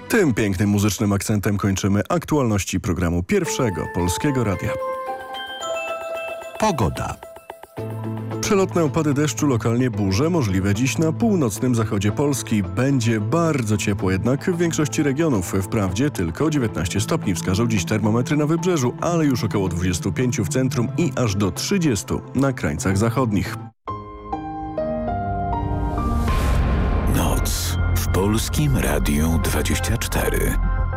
Tym pięknym muzycznym akcentem kończymy aktualności programu Pierwszego Polskiego Radia. Pogoda. Przelotne opady deszczu, lokalnie burze możliwe dziś na północnym zachodzie Polski. Będzie bardzo ciepło jednak w większości regionów. Wprawdzie tylko 19 stopni wskażą dziś termometry na wybrzeżu, ale już około 25 w centrum i aż do 30 na krańcach zachodnich. Noc w Polskim Radiu 24.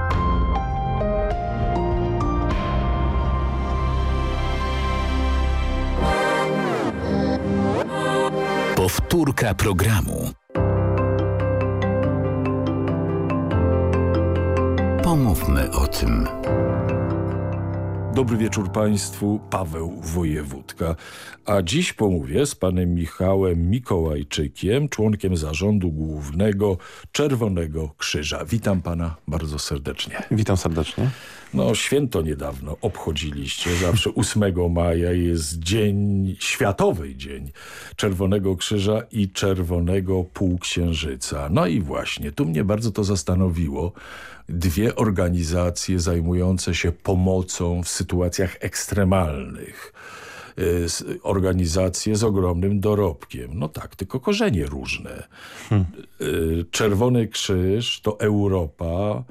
Powtórka programu. Pomówmy o tym. Dobry wieczór Państwu, Paweł Wojewódka. A dziś pomówię z panem Michałem Mikołajczykiem, członkiem zarządu głównego Czerwonego Krzyża. Witam pana bardzo serdecznie. Witam serdecznie. No, święto niedawno obchodziliście. Zawsze 8 maja jest dzień, światowy dzień Czerwonego Krzyża i Czerwonego Półksiężyca. No i właśnie, tu mnie bardzo to zastanowiło. Dwie organizacje zajmujące się pomocą w sytuacjach ekstremalnych. Organizacje z ogromnym dorobkiem. No tak, tylko korzenie różne. Czerwony Krzyż to Europa,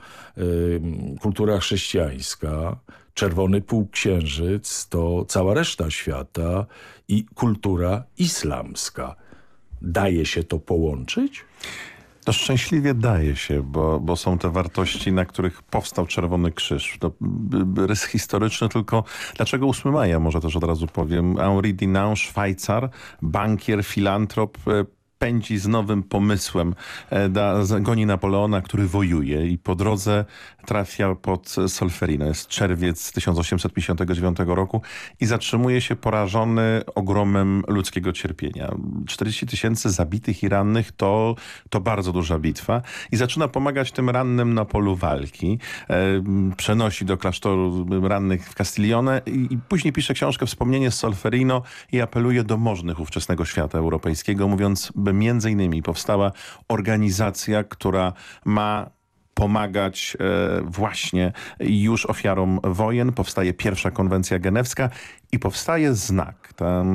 kultura chrześcijańska. Czerwony Półksiężyc to cała reszta świata i kultura islamska. Daje się to połączyć? To szczęśliwie daje się, bo są te wartości, na których powstał Czerwony Krzyż. To rys historyczny, tylko dlaczego 8 maja, może też od razu powiem. Henri Dunant, Szwajcar, bankier, filantrop, pędzi z nowym pomysłem, goni Napoleona, który wojuje i po drodze trafia pod Solferino. Jest czerwiec 1859 roku i zatrzymuje się porażony ogromem ludzkiego cierpienia. 40 000 zabitych i rannych to bardzo duża bitwa i zaczyna pomagać tym rannym na polu walki. Przenosi do klasztoru rannych w Castiglione i później pisze książkę Wspomnienie z Solferino i apeluje do możnych ówczesnego świata europejskiego, mówiąc, by między innymi powstała organizacja, która ma pomagać właśnie już ofiarom wojen. Powstaje pierwsza konwencja genewska i powstaje znak.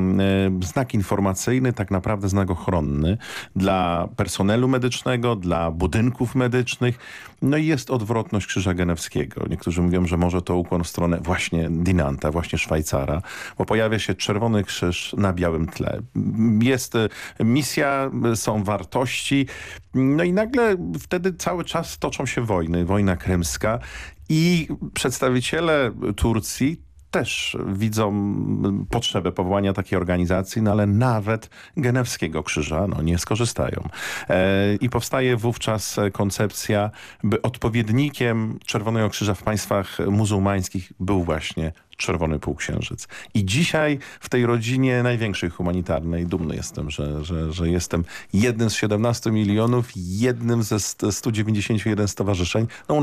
Znak informacyjny, tak naprawdę znak ochronny dla personelu medycznego, dla budynków medycznych. No i jest odwrotność Krzyża Genewskiego. Niektórzy mówią, że może to ukłon w stronę właśnie Dinanta, właśnie Szwajcara, bo pojawia się Czerwony Krzyż na białym tle. Jest misja, są wartości. No i nagle wtedy cały czas toczą się wojny. Wojna krymska i przedstawiciele Turcji też widzą potrzebę powołania takiej organizacji, no ale nawet Genewskiego Krzyża nie skorzystają. I powstaje wówczas koncepcja, by odpowiednikiem Czerwonego Krzyża w państwach muzułmańskich był właśnie Czerwony Półksiężyc. I dzisiaj w tej rodzinie największej humanitarnej dumny jestem, że jestem jednym z 17 milionów, jednym ze 191 stowarzyszeń. No,